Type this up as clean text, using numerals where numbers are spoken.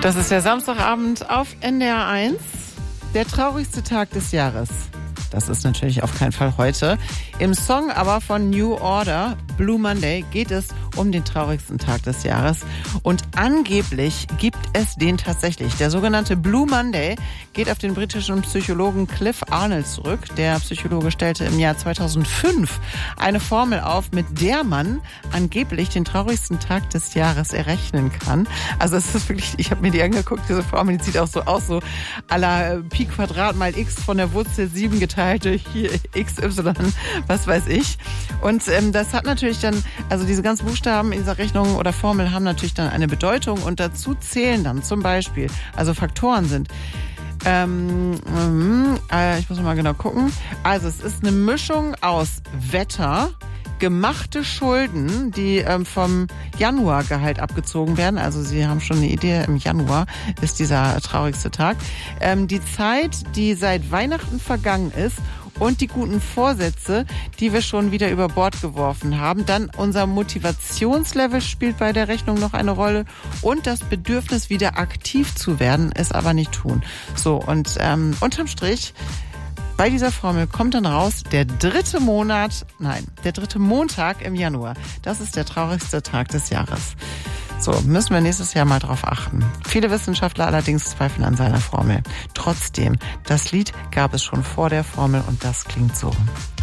Das ist der Samstagabend auf NDR 1, der traurigste Tag des Jahres. Das ist natürlich auf keinen Fall heute. Im Song aber von New Order, Blue Monday, geht es um den traurigsten Tag des Jahres. Und angeblich gibt es den tatsächlich. Der sogenannte Blue Monday geht auf den britischen Psychologen Cliff Arnold zurück. Der Psychologe stellte im Jahr 2005 eine Formel auf, mit der man angeblich den traurigsten Tag des Jahres errechnen kann. Also es ist wirklich, ich habe mir die angeguckt, diese Formel, die sieht auch so aus, so à la Pi Quadrat mal X von der Wurzel 7 geteilt durch XY, was weiß ich. Und das hat natürlich dann, also diese ganzen Buchstaben in dieser Rechnung oder Formel haben natürlich dann eine Bedeutung und dazu zählen dann zum Beispiel, also Faktoren sind, ich muss mal genau gucken, also es ist eine Mischung aus Wetter, gemachte Schulden, die vom Januargehalt abgezogen werden. Also Sie haben schon eine Idee, im Januar ist dieser traurigste Tag. Die Zeit, die seit Weihnachten vergangen ist und die guten Vorsätze, die wir schon wieder über Bord geworfen haben. Dann unser Motivationslevel spielt bei der Rechnung noch eine Rolle und das Bedürfnis, wieder aktiv zu werden, es aber nicht tun. So, und unterm Strich bei dieser Formel kommt dann raus, der dritte Montag im Januar. Das ist der traurigste Tag des Jahres. So, müssen wir nächstes Jahr mal drauf achten. Viele Wissenschaftler allerdings zweifeln an seiner Formel. Trotzdem, das Lied gab es schon vor der Formel und das klingt so.